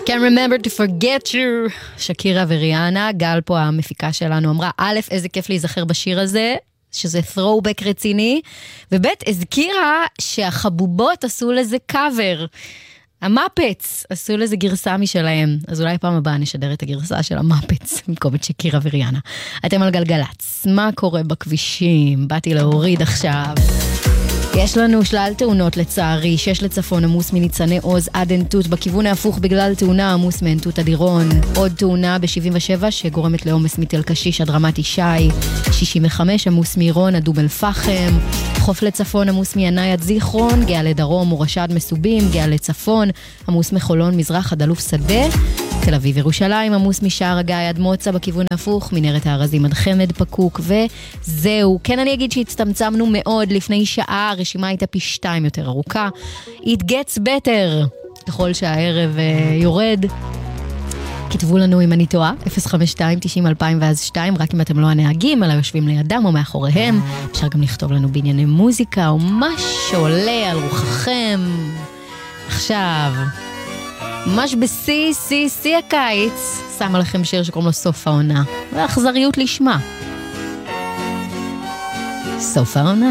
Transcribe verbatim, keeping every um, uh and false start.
Can't remember to forget you. שקירה וריאנה, גל פה המפיקה שלנו, אמרה, א', איזה כיף להיזכר בשיר הזה, שזה throwback רציני, וב', הזכירה שהחבובות עשו לזה קאבר. המאפץ עשו לזה גרסה משלהם, אז אולי פעם הבאה נשדר את הגרסה של המאפץ, במקום את שקירה וריאנה. אתם על גלגלץ, מה קורה בכבישים? באתי להוריד עכשיו. יש לנו שלל תאונות לצערי, שש לצפון עמוס מניצני עוז עד ענתות, בכיוון ההפוך בגלל תאונה עמוס מענתות הדירון, עוד תאונה ב-שבעים ושבע שגורמת לעומס מתל קשיש עד רמת ישי, שישים וחמש עמוס מעירון עד אום אל-פחם, חוף לצפון עמוס מינאי עד זיכרון, גאה לדרום ורשד מסובים, גאה לצפון עמוס מחולון מזרח עד אלוף שדה, תל אביב ירושלים עמוס משער הגיא עד מוצא בכיוון ההפוך, מנהרת הארזים עד חמד פקוק, וזהו. כן, אני אגיד שהצטמצמנו מאוד לפני שעה, הרשימה הייתה פי שתיים יותר ארוכה. It gets better ככל שהערב uh, יורד. כתבו לנו אם אני טועה, אפס חמש שתיים תשעים אלפיים ואז שתיים, רק אם אתם לא הנהגים, אלא יושבים לידם או מאחוריהם. אפשר גם לכתוב לנו בענייני מוזיקה או מה שעולה על רוחכם. עכשיו ממש בסי, סי, סי הקיץ, שמה לכם שיר שקוראים לו סוף העונה. ואכזריות לשמה. סוף העונה.